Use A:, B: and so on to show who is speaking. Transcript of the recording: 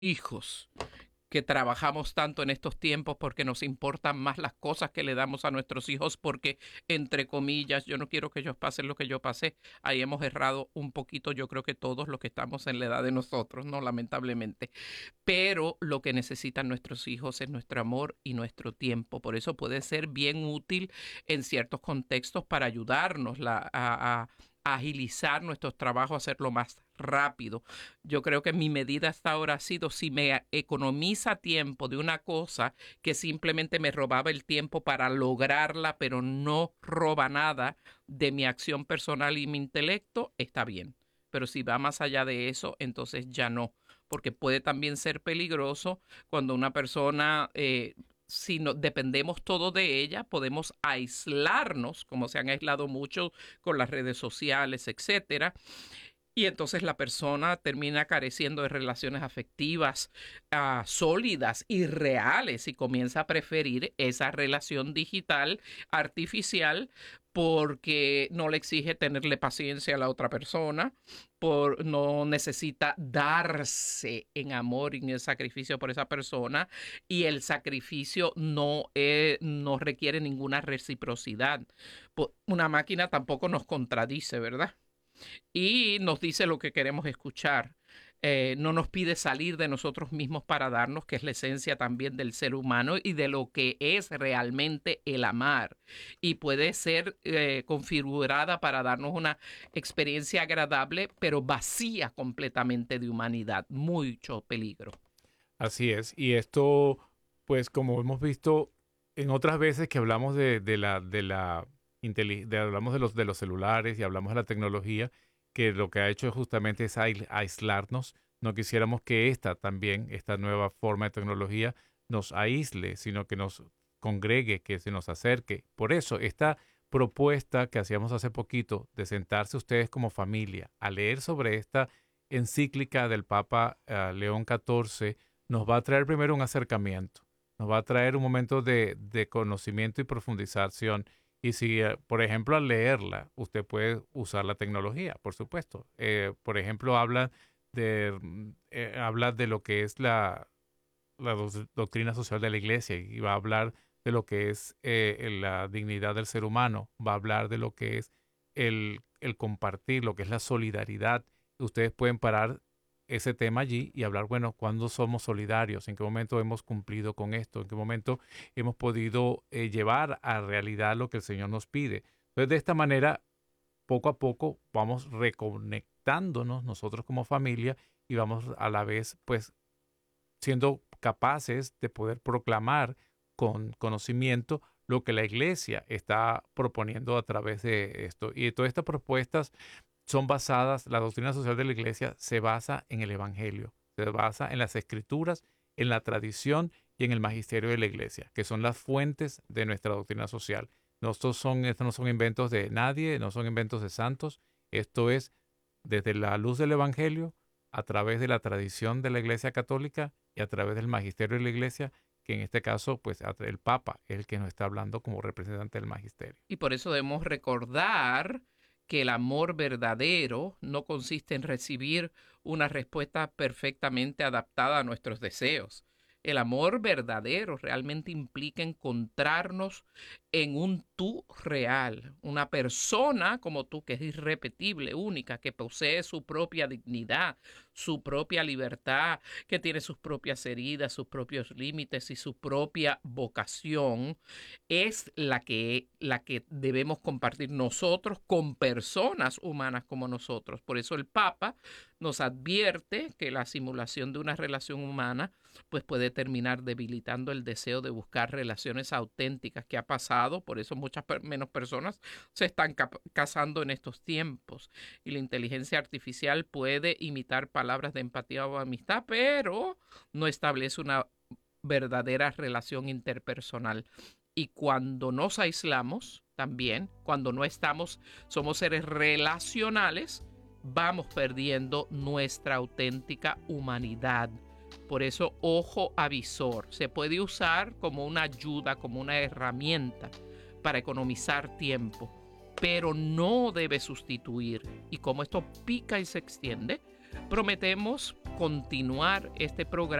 A: hijos, que trabajamos tanto en estos tiempos porque nos importan más las cosas que le damos a nuestros hijos porque, entre comillas, yo no quiero que ellos pasen lo que yo pasé. Ahí hemos errado un poquito, yo creo que todos los que estamos en la edad de nosotros, ¿no? Lamentablemente. Pero lo que necesitan nuestros hijos es nuestro amor y nuestro tiempo. Por eso puede ser bien útil en ciertos contextos para ayudarnos a agilizar nuestros trabajos, a hacerlo más rápido. Yo creo que mi medida hasta ahora ha sido si me economiza tiempo de una cosa que simplemente me robaba el tiempo para lograrla, pero no roba nada de mi acción personal y mi intelecto, está bien. Pero si va más allá de eso, entonces ya no, porque puede también ser peligroso cuando una persona, si no, dependemos todo de ella, podemos aislarnos, como se han aislado mucho con las redes sociales, etcétera, y entonces la persona termina careciendo de relaciones afectivas sólidas y reales y comienza a preferir esa relación digital artificial porque no le exige tenerle paciencia a la otra persona, no necesita darse en amor y en el sacrificio por esa persona, y el sacrificio no requiere ninguna reciprocidad. Una máquina tampoco nos contradice, ¿verdad? Y nos dice lo que queremos escuchar. No nos pide salir de nosotros mismos para darnos, que es la esencia también del ser humano y de lo que es realmente el amar. Y puede ser configurada para darnos una experiencia agradable, pero vacía completamente de humanidad. Mucho peligro.
B: Así es. Y esto, pues como hemos visto en otras veces que hablamos hablamos de los celulares y hablamos de la tecnología, que lo que ha hecho justamente es aislarnos. No quisiéramos que esta nueva forma de tecnología, nos aísle, sino que nos congregue, que se nos acerque. Por eso, esta propuesta que hacíamos hace poquito de sentarse ustedes como familia a leer sobre esta encíclica del Papa León XIV nos va a traer primero un acercamiento, nos va a traer un momento de conocimiento y profundización. Y si, por ejemplo, al leerla, usted puede usar la tecnología, por supuesto. Por ejemplo, habla de lo que es la doctrina social de la iglesia y va a hablar de lo que es la dignidad del ser humano, va a hablar de lo que es el compartir, lo que es la solidaridad. Ustedes pueden parar ese tema allí y hablar, bueno, ¿cuándo somos solidarios? ¿En qué momento hemos cumplido con esto? ¿En qué momento hemos podido llevar a realidad lo que el Señor nos pide? Entonces, de esta manera, poco a poco vamos reconectándonos nosotros como familia y vamos a la vez, pues, siendo capaces de poder proclamar con conocimiento lo que la iglesia está proponiendo a través de esto. Y todas estas propuestas son basadas, la doctrina social de la iglesia se basa en el evangelio, se basa en las escrituras, en la tradición y en el magisterio de la iglesia, que son las fuentes de nuestra doctrina social. Estos no son inventos de nadie, no son inventos de santos, esto es desde la luz del evangelio, a través de la tradición de la iglesia católica y a través del magisterio de la iglesia, que en este caso, pues el Papa es el que nos está hablando como representante del magisterio.
A: Y por eso debemos recordar que el amor verdadero no consiste en recibir una respuesta perfectamente adaptada a nuestros deseos. El amor verdadero realmente implica encontrarnos en un tú real, una persona como tú que es irrepetible, única, que posee su propia dignidad, su propia libertad, que tiene sus propias heridas, sus propios límites y su propia vocación, es la que debemos compartir nosotros con personas humanas como nosotros. Por eso el Papa nos advierte que la simulación de una relación humana pues puede terminar debilitando el deseo de buscar relaciones auténticas que ha pasado. Por eso muchas menos personas se están casando en estos tiempos. Y la inteligencia artificial puede imitar palabras de empatía o amistad, pero no establece una verdadera relación interpersonal. Y cuando nos aislamos, también, cuando no estamos, somos seres relacionales, vamos perdiendo nuestra auténtica humanidad. Por eso, ojo avisor, se puede usar como una ayuda, como una herramienta para economizar tiempo, pero no debe sustituir. Y como esto pica y se extiende, Prometemos continuar este programa